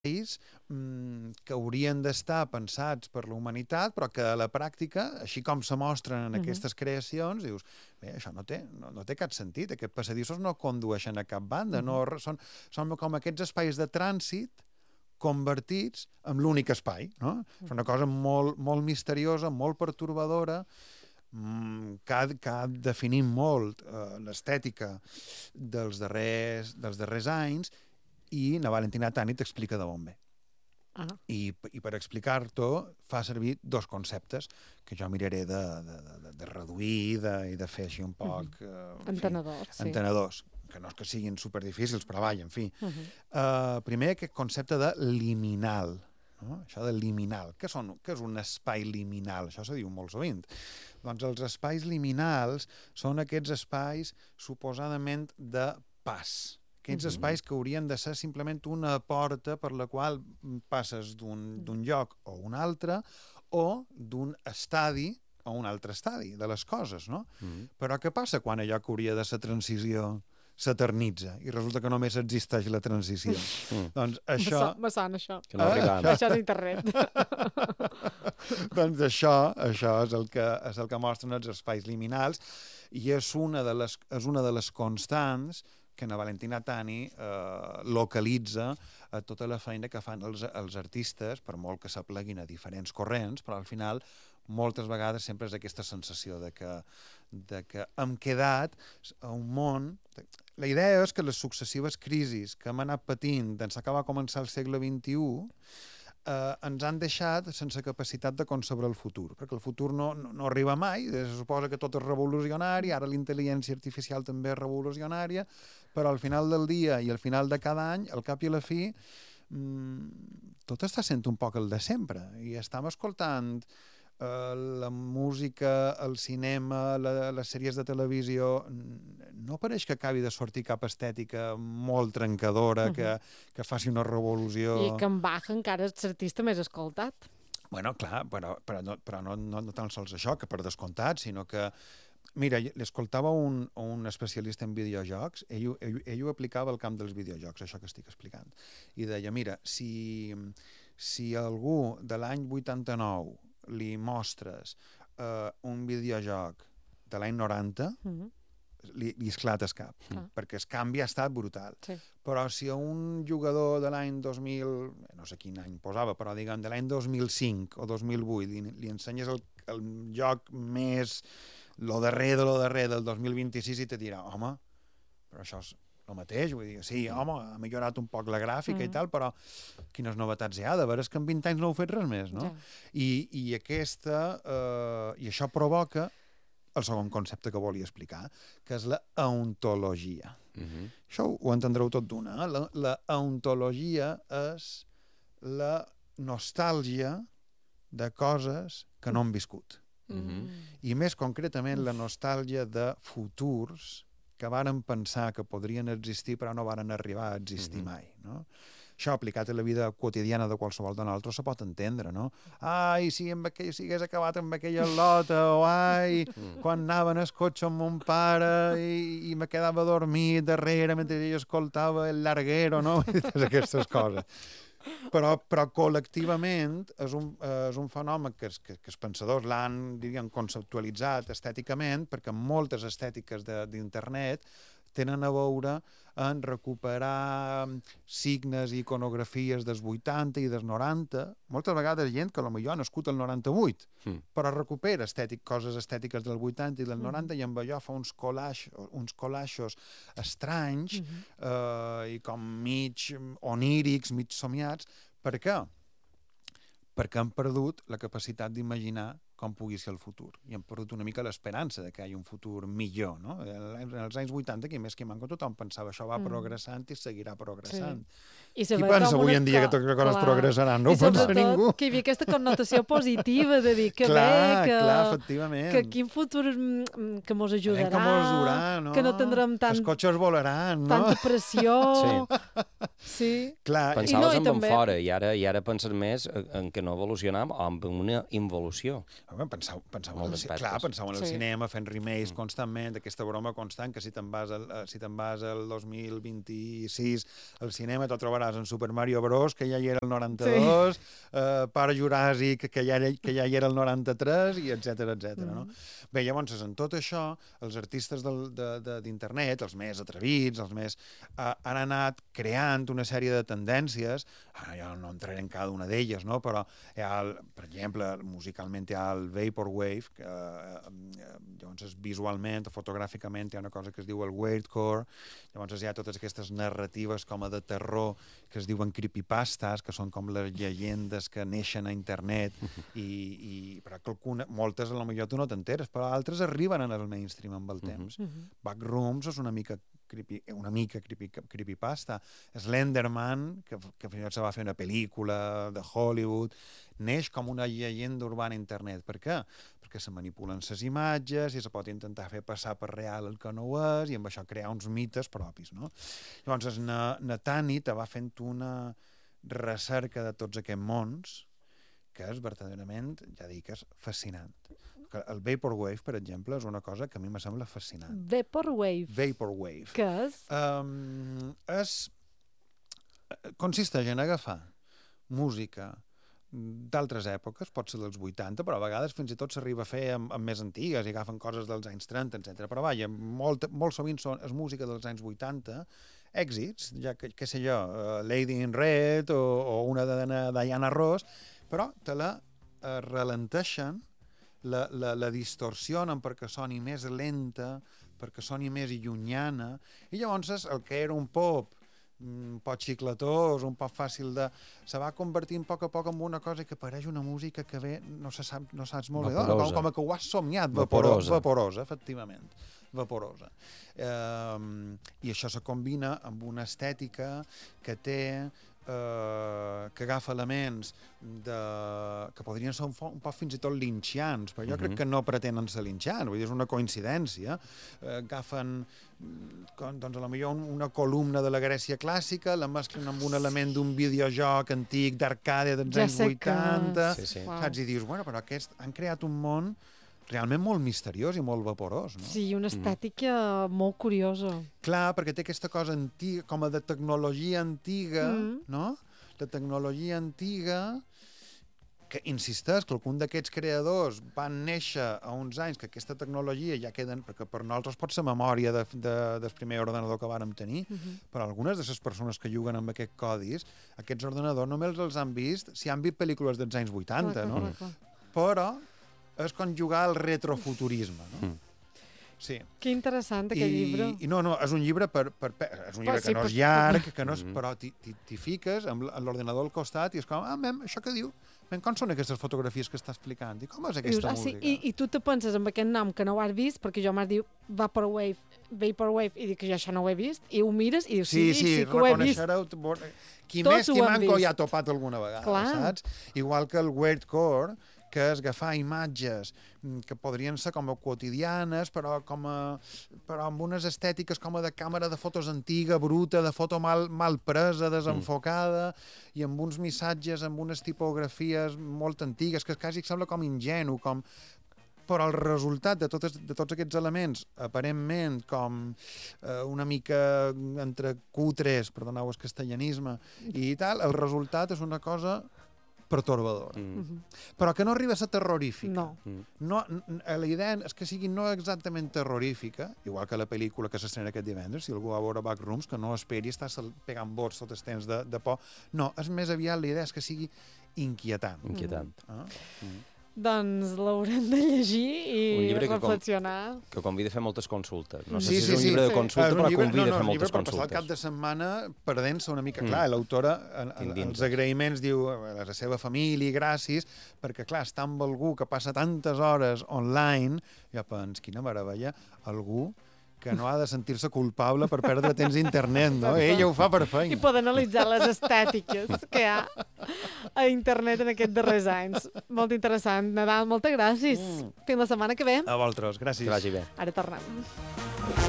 que haurien d'estar pensats per la humanitat, però que a la pràctica, així com se mostren en aquestes creacions, dius, bé, això no té cap sentit, aquests passadissos no condueixen a cap banda, són com aquests espais de trànsit convertits en l'únic espai, no? És una cosa molt, molt misteriosa, molt pertorbadora, que ha definit molt l'estètica dels darrers anys, i na Valentina Tani t'explica de on ve. I per explicar-t'ho fa servir dos conceptes que jo miraré de reduir i de fer així un poc... entenedors, que no és que siguin superdifícils, però vaja, en fi. Primer, aquest concepte de liminal. Això de liminal. Què és un espai liminal? Això se diu molt sovint. Doncs els espais liminals són aquests espais suposadament de pas. Aquests espais que haurien de ser simplement una porta per la qual passes d'un lloc a un altre o d'un estadi a un altre estadi de les coses, no? Però què passa quan allò que hauria de ser transició s'eternitza i resulta que només existeix la transició? Doncs això... Me sona, això. Que no arribem. Això d'internet. Doncs això és el que mostren els espais liminals i és una de les constants que na Valentina Tani localitza a tota la feina que fan els artistes, per molt que s'apleguin a diferents corrents, però al final moltes vegades sempre és aquesta sensació de que hem quedat a un món... La idea és que les successives crisis que hem anat patint d'ençà que va començar el segle XXI ens han deixat sense capacitat de concebre el futur, perquè el futur no arriba mai, se suposa que tot és revolucionari, ara la intel·ligència artificial també és revolucionària, però al final del dia i al final de cada any, al cap i a la fi, tot està sent un poc el de sempre, i estem escoltant la música, el cinema, les sèries de televisió, no pareix que acabi de sortir cap estètica molt trencadora, que faci una revolució... I que en Bach encara és l'artista més escoltat. Bueno, clar, però no tan sols això, que per descomptat, sinó que... Mira, l'escoltava un especialista en videojocs, ell ho aplicava al camp dels videojocs, això que estic explicant, i deia, mira, si algú de l'any 89 li mostres un videojoc de l'any 90, li esclata el cap, perquè el canvi ha estat brutal. Però si a un jugador de l'any 2000, no sé quin any posava, però diguem de l'any 2005 o 2008, li ensenyes el joc més, lo darrer del 2026 i te dirà, home, però això és el mateix, vull dir, sí, home, ha millorat un poc la gràfica i tal, però quines novetats hi ha? De veres que en 20 anys no heu fet res més, no? I això provoca el segon concepte que volia explicar, que és la ontologia. Això ho entendreu tot d'una. La ontologia és la nostàlgia de coses que no han viscut. I més concretament la nostàlgia de futurs que varen pensar que podrien existir però no varen arribar a existir mai, no? Això aplicat a la vida quotidiana de qualsevol de nosaltres se pot entendre, no? Ai, si hagués acabat amb aquella lota, o ai, quan anava en el cotxe amb mon pare i me quedava dormit darrere mentre ell escoltava el larguero, no? Totes aquestes coses. Però col·lectivament és un fenomen que els pensadors l'han, diríem, conceptualitzat estèticament, perquè moltes estètiques d'internet tenen a veure en recuperar signes i iconografies dels 80 i dels 90, moltes vegades gent que potser ha nascut el 98, però recupera coses estètiques del 80 i del 90 i amb allò fa uns collaixos estranys i com mig onírics, mig somiats. Per què? Perquè han perdut la capacitat d'imaginar com pugui ser el futur. I hem perdut una mica l'esperança de que hi hagi un futur millor, no? En els anys 80, qui més qui manco, tothom pensava això va progressant i seguirà progressant. Qui pensa avui en dia que totes les coses progressaran? No ho pensa ningú. I sobretot que hi havia aquesta connotació positiva de dir que bé, que quin futur que mos ajudarà, que no tindrem els cotxes volaran, no? Tanta pressió. Sí. Pensaves en fora i ara penses més en que no evolucionam o en una involució. Penseu en el cinema, fent remakes constantment, aquesta broma constant, que si te'n vas al 2026 al cinema te'l trobaràs en Super Mario Bros, que ja hi era el 92, Parc Juràssic, que ja hi era el 93, i etcètera, no? Bé, llavors, en tot això, els artistes d'internet, els més atrevits, han anat creant una sèrie de tendències, ara ja no entraré en cada una d'elles, no? Però per exemple, musicalment hi ha el Vaporwave, que llavors visualment o fotogràficament hi ha una cosa que es diu el weirdcore, llavors hi ha totes aquestes narratives com a de terror que es diuen creepypastes, que són com les llegendes que neixen a internet, però moltes potser tu no t'enteres, però altres arriben en el mainstream amb el temps. Backrooms és una mica creepypasta. Slenderman, que fins i tot se va fer una pel·lícula de Hollywood, neix com una llegenda urbana a internet. Per què? Perquè se manipulen les imatges i se pot intentar fer passar per real el que no ho és i amb això crear uns mites propis, no? Llavors, na Tanit va fent una recerca de tots aquests mons que és verdaderament, ja dic, és fascinant. El Vaporwave, per exemple, és una cosa que a mi me sembla fascinant. Vaporwave. Què és? Consisteix en agafar música d'altres èpoques, pot ser dels 80, però a vegades fins i tot s'arriba a fer amb més antigues i agafen coses dels anys 30, etc. Però vaja, molt sovint és música dels anys 80, èxits, ja que sé jo, Lady in Red o una de Diana Ross, però te la ralenteixen, la distorsionen perquè soni més lenta, perquè soni més llunyana, i llavors el que era un pop un poc xicletós, un poc fàcil de... se va convertint a poc en una cosa que pareix una música que ve, no saps molt bé, com que ho has somiat, vaporosa, efectivament, vaporosa. I això se combina amb una estètica que té... que agafa elements que podrien ser un poc fins i tot linchians, però jo crec que no pretenen ser linchians, vull dir, és una coincidència. Agafen potser una columna de la Grècia clàssica, la mesclen amb un element d'un videojoc antic d'arcade dels anys 80, saps? I dius, bueno, però aquests han creat un món realment molt misteriós i molt vaporós, no? Sí, una estètica molt curiosa. Clar, perquè té aquesta cosa antiga, com a de tecnologia antiga, no? De tecnologia antiga, que insisteix que algun d'aquests creadors van néixer a uns anys que aquesta tecnologia ja queden, perquè per nosaltres pot ser memòria del primer ordenador que vàrem tenir, però algunes de les persones que juguen amb aquests codis, aquests ordenadors només els han vist si han vist pel·lícules dels anys 80, no? Però és com jugar al retrofuturisme, no? Sí. Que interessant, aquest llibre. I no, és un llibre és un llibre que no és llarg, però t'hi fiques amb l'ordenador al costat i és com, això que diu? Com són aquestes fotografies que està explicant? I com és aquesta música? I tu te penses amb aquest nom que no ho has vist, perquè jo m'has dit Vaporwave, i dic que jo això no ho he vist, i ho mires i dius, sí que ho he vist. Qui més qui manco hi ha topat alguna vegada, saps? Igual que el weirdcore, que és agafar imatges que podrien ser com a quotidianes, però amb unes estètiques com a de càmera de fotos antiga, bruta, de foto mal presa, desenfocada, i amb uns missatges, amb unes tipografies molt antigues, que quasi sembla com ingenu, però el resultat de tots aquests elements, aparentment com una mica entre cutres, perdoneu el castellanisme, i tal, el resultat és una cosa pertorbadora. Però que no arriba a ser terrorífica. No. La idea és que sigui no exactament terrorífica, igual que la pel·lícula que s'estrena aquest divendres, si algú va veure Backrooms, que no esperi estar pegant bots tot el temps de por. No, és més aviat la idea és que sigui inquietant. Doncs l'haurem de llegir i reflexionar. Que convida a fer moltes consultes. No sé si és un llibre de consulta, però convida a fer moltes consultes. Per passar el cap de setmana perdent-se una mica. Clar, l'autora, els agraïments, diu a la seva família, gràcies, perquè, clar, està amb algú que passa tantes hores online, jo penso, quina meravella, algú que no ha de sentir-se culpable per perdre temps a internet, no? Ella ho fa per feina. I poder analitzar les estètiques que hi ha a internet en aquests darrers anys. Molt interessant. Nadal, moltes gràcies. Fins la setmana que ve. A vosaltres, gràcies. Que vagi bé. Ara tornem.